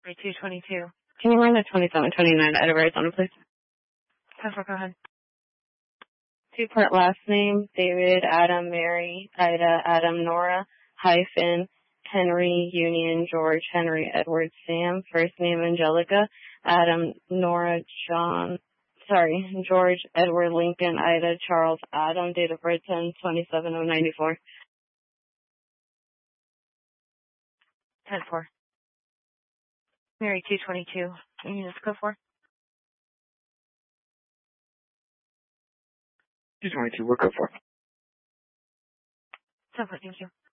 222. Can you run the 2729 out of Arizona, please? 10-4, go ahead. 2-part last name, David, Adam, Mary, Ida, Adam, Nora, hyphen, Henry, Union, George, Henry, Edward, Sam, first name, Angelica, Adam, Nora, George, Edward, Lincoln, Ida, Charles, Adam, date of birth 10/27/94. 10-4. Mary, 222. Can you just go for? 222, we'll go for. 10-4, thank you.